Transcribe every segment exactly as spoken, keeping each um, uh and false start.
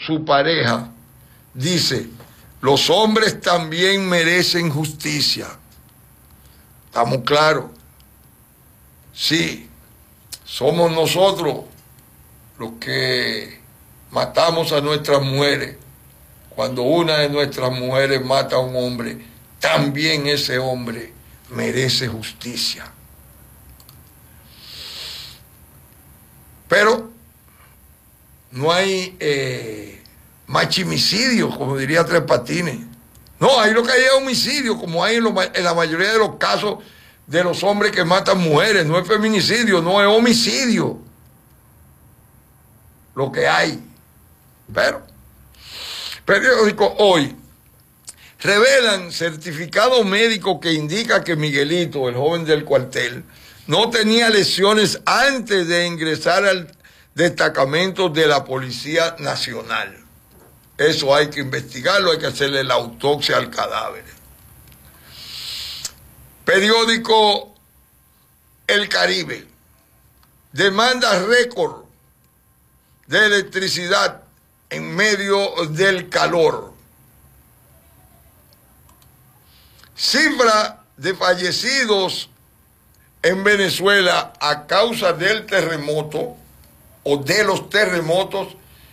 su pareja, dice, los hombres también merecen justicia. ¿Estamos claros? Sí, somos nosotros los que matamos a nuestras mujeres. Cuando una de nuestras mujeres mata a un hombre, también ese hombre merece justicia. Pero no hay eh, machimicidio, como diría Tres Patines. No, ahí lo que hay es homicidio, como hay en, lo, en la mayoría de los casos de los hombres que matan mujeres. No es feminicidio, no es homicidio lo que hay. Pero, periódico Hoy, revelan certificado médico que indica que Miguelito, el joven del cuartel, no tenía lesiones antes de ingresar al destacamento de la Policía Nacional. Eso hay que investigarlo, hay que hacerle la autopsia al cadáver. Periódico El Caribe, demanda récord de electricidad en medio del calor. Cifra de fallecidos en Venezuela a causa del terremoto o de los terremotos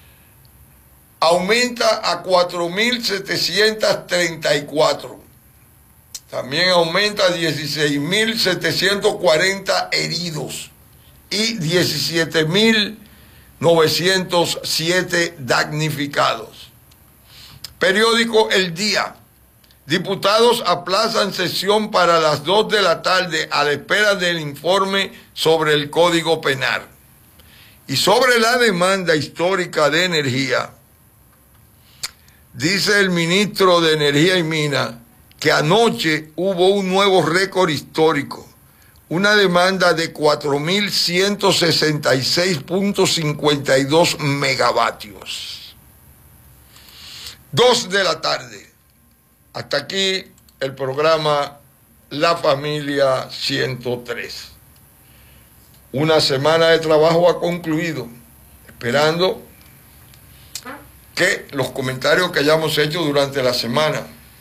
aumenta a cuatro mil setecientos treinta y cuatro. También aumenta a dieciséis mil setecientos cuarenta heridos y diecisiete mil novecientos siete damnificados. Periódico El Día. Diputados aplazan sesión para las dos de la tarde a la espera del informe sobre el Código Penal. Y sobre la demanda histórica de energía, dice el ministro de Energía y Minas que anoche hubo un nuevo récord histórico, una demanda de cuatro mil ciento sesenta y seis punto cincuenta y dos megavatios. Dos de la tarde. Hasta aquí el programa La Familia ciento tres. Una semana de trabajo ha concluido, esperando que los comentarios que hayamos hecho durante la semana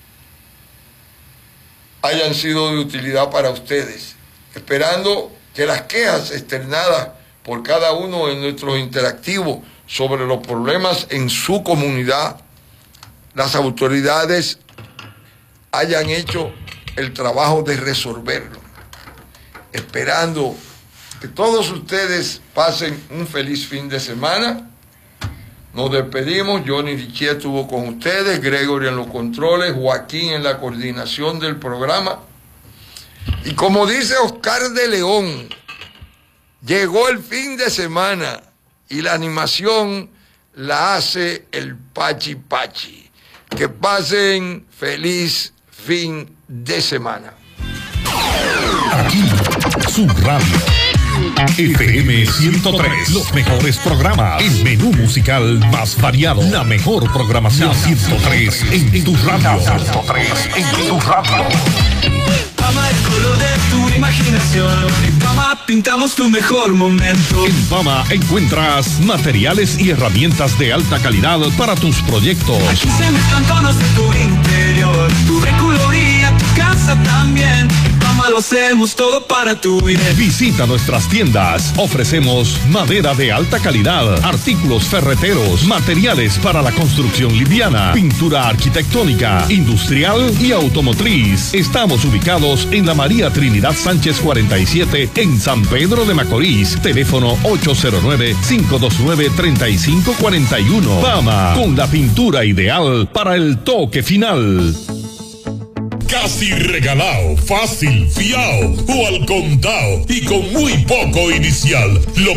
hayan sido de utilidad para ustedes, esperando que las quejas externadas por cada uno de nuestros interactivos sobre los problemas en su comunidad, las autoridades hayan hecho el trabajo de resolverlo, esperando que todos ustedes pasen un feliz fin de semana. Nos despedimos. Johnny Richie estuvo con ustedes, Gregory en los controles, Joaquín en la coordinación del programa. Y como dice Oscar de León, llegó el fin de semana y la animación la hace el Pachi Pachi. Que pasen feliz fin de semana. Aquí, su radio. F M ciento tres, los mejores programas, el menú musical más variado, la mejor programación. ciento tres en tu radio. ciento tres en tu radio. Fama, el color de tu imaginación. En Fama pintamos tu mejor momento. En Fama encuentras materiales y herramientas de alta calidad para tus proyectos. Aquí se mezclan tonos de tu interior, tu recoloría, tu casa también. En Fama lo hacemos todo para tu bien. Visita nuestras tiendas. Ofrecemos madera de alta calidad, artículos ferreteros, materiales para la construcción liviana, pintura arquitectónica, industrial y automotriz. Estamos ubicados en la María Trinidad Sánchez cuarenta y siete en San Pedro de Macorís. Teléfono ocho cero nueve, cinco dos nueve, tres cinco cuatro uno. Fama, con la pintura ideal para el toque final. Casi regalado, fácil, fiao o al contado y con muy poco inicial. Lo